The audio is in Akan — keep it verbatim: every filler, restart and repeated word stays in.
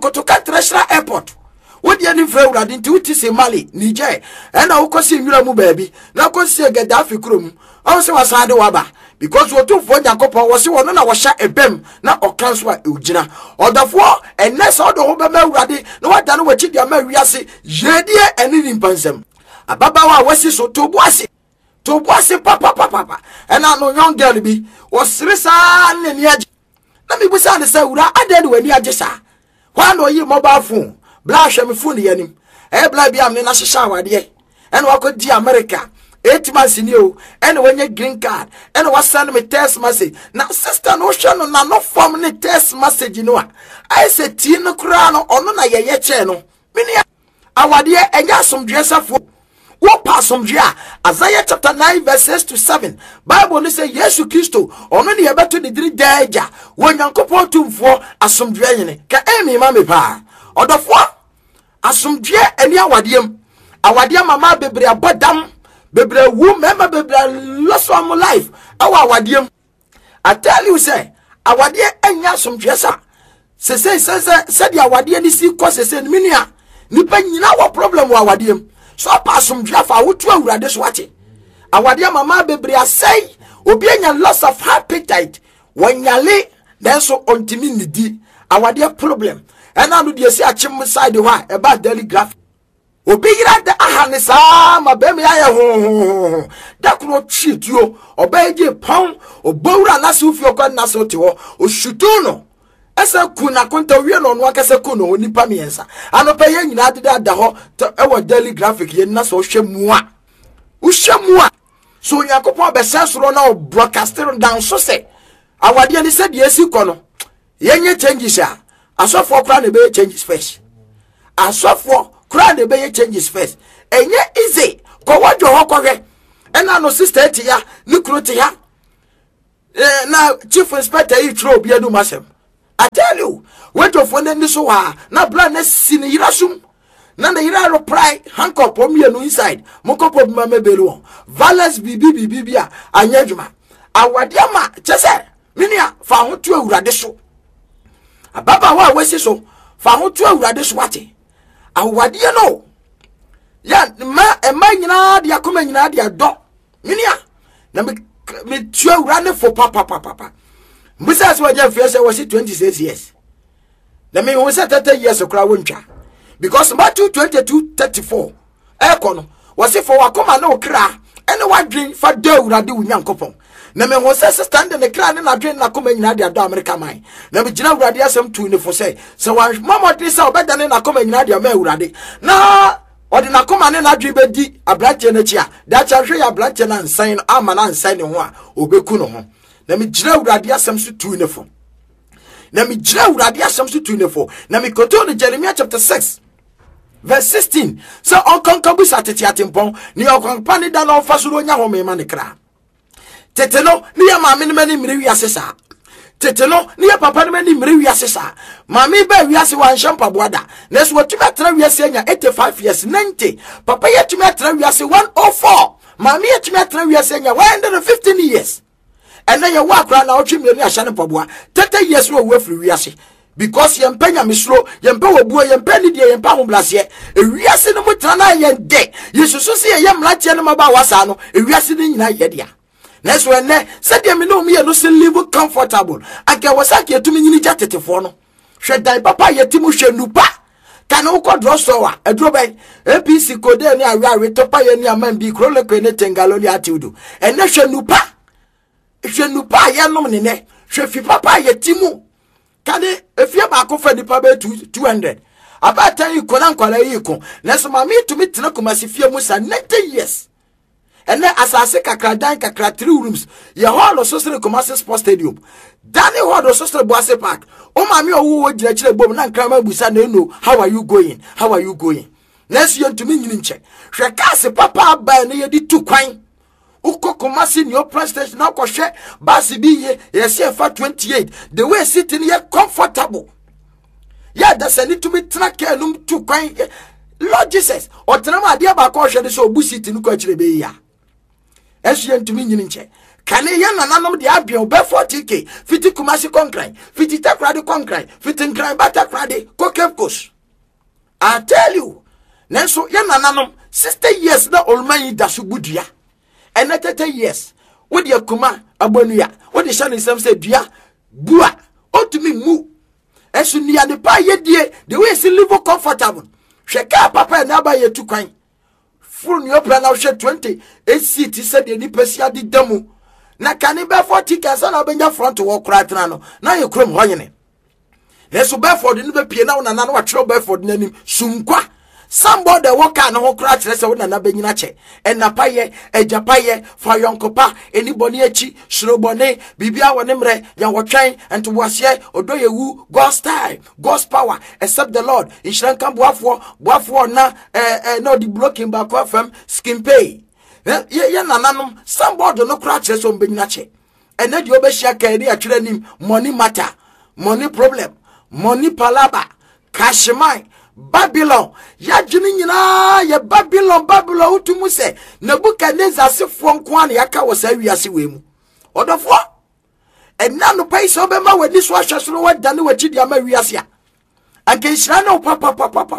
Kotoka Treasure Airport. What the any friend would into it is Mali, Niger, and I will see you baby. Now go see a Gaddafi Krum. Also was Sado Waba. Because we two for Jacopo was one on our shot a bem, not or transfer Ujina. Or the four, and next all the Obama ready, no one done what you Ameriasi, Jedia and in Pansem. A Baba was so to Boissy. To Boissy Papa Papa. And I know young girl be was Rissa and Yaj. Let me was on the say, I did when you are just. Why no you mobile phone? Blash me phone yenim. Eh, blabby am in a shower, dear. And what could the America? Eight months in you, and when you green card, and was send me text message. Now, sister, no channel, now no form ni text message, you know. I said, Tino Crano, or no, ye channel. Minia, our dear, and got some dress of what pass some drea. Isaiah chapter nine, verses to seven. Bible say, yes, you Christo, or many about to the three danger. When you couple two for as some drain, can any mammy pa. Or the four as some drea and ya wadium. Our dear mamma baby, a badam. Bebre wu member bebre lost one more life. Our wadium. I tell you, say, our dear enya some dressa. Se say, say, said ya wadia ni si cause say minia. Nipa nyina wa problem wa wadium. So pass some drafa wutu awura this wati. Our dear mama bebre a say, obi enya loss of appetite. When yale, then so ontimi nidi. Our dear problem. And I do the say a chim side wa about daily graph. Obi yira de ahanisa ma be me aye ho da kro treat yo obeje pon obowura na se ufi okwa na so te ho oshutu no esa ku na konta wie no no akase ku no onipa miensa anopa ye nyina de da ho e wo daily graphic ye na so hwemu a uhwemu a so yakopon be sensoro na broadcaster down so se awade ani se de esi ko no ye nye changes a asofo okra na be changes first asofo Kura de be changes first. Enye easy. Ko wajo hokore. Ena no sister ti ya, ni kuro ti ya. Eh na chief inspector yi tro bia do masem. I tell you, wajo fo ne so ha, na bra na si ni yirasum. Na na yira reply handcuff o me no inside. Mo ko pop ma mebelu. Valence bibi bibi bia anyadwuma. Awade ama chese. Minia fa ho tu awurade so. Ababa wa wesi so. Fa ho tu awurade so wate. Awade no ya ma e ma nyina de akoma nyina de ado minia na me me tua wura ne fo papa papa papa mbisa so waje fie se was twenty-six years na me won say thirty years okra wontwa because Matthew twenty-two thirty-four e kono was for wakoma na okra ene wadwen fa da wura de wunyankopon na me won say stand ne kra ne na dwen na akoma nyina de ado America man na me gina wura de asem tu ne fo say so wan mama de say obeda ne na akoma nyina de ma wura de na odi na akoma ne na dwen be di abrante na chi a da cha hwe ya abrante na nsan ama na nsan ne ho a obeku no ho na me gina wura de asem so tu ne fo na me gina wura de asem so tu ne fo na me koto ne Jeremiah chapter six verse sixteen so on konkabu satete atempon ni okonpa ne da na ofa so ro nya ho me ma ne kra teteno ni ya mama ni mani miri wiase sa teteno ni ya papa ni mani miri wiase sa mama ba wiase wan shampa boada na so tumi atra wiase nya eighty-five years ninety papa ya tumi atra wiase one oh four mama ya tumi atra wiase nya one hundred fifteen years and then you walk around na otwi mi ni ahane paboa thirty years wo wafiri wiase because ye mpanya misro ye mpa wobuo ye mpa ni de ye mpa homblase e wiase no mutra na ye de yesusu se ye mlache no maba wasa no e wiase ni nyina ye dia. Next one, said you know me, no still live comfortable. I can was like you to me, you jetted for no. Should die papa yetimu shenupa. Can no call draw so a drawback. A P C code any a rare topa any a man be crawling anything galoni atudu. And no shenupa. Shenupa yanomine. Shefi papa yetimu. Can it if you're back for the papa two hundred? About time you couldn't call a yiko. Next mammy to me Tinakumas if you must ninety years. And then as I say kakra dan kakra three rooms ye hall of social commercial sports stadium Danny hall of social boise park o mami owo wo gina kire bom na nkrama busa na no how are you going how are you going next year to me nyini nche hwe kase papa ba na ye di tu kwan uko commercial new prestation na ko hwe basi bi ye ye se fa twenty-eight the way sitting here comfortable yeah that's a need to be track num tu kwan Lord Jesus o tenama ade ba ko hwe de so obu sitting ko kire be ya Esyen to me nyinche Can ye nananom de abia be forty k fifty Kumasi Konkran fifty Takrade Konkran fifty Nkran Bata Krade Kokepkos. I tell you nanso ye nananom sixty years na olman da so budia ene thirty years wo de akuma abonuya wo de shane sam say dua bua otumi mu esu nia de pa ye die the way se live comfortable hwe ka papa na ba ye tu kwan full ni opera na hwe twenty eight seat said the nipasia di damu na kani be forty kasa na benya front wo kra tena no na ye krom hoyene leso be for the ni be pie na wo na na wa tro be for the nanim sunkwa somebody walk an ho kra kire se wo na na benyina che enapaye ejapaye fa yonkopa anybody echi shrobone bibia wone mre ya wotwen ento wase odoyewu God's time God's power except the Lord inshran kan boafo boafo na eh eh no the blocking back from skin pay ye ye nananom somebody no kra kire se wo benyina che ene di obehia ka ri atwere nim money matter money problem money palaba cash mine Babylon ya jini nyina ya Babylon Babylon utumu se Nebukadnezar sefo nko an yaka wo sa wiase wemu odofo enna no pai so be ma wani so ahwesoro wadane wachi dia ma wiase a anke nhira no papa papa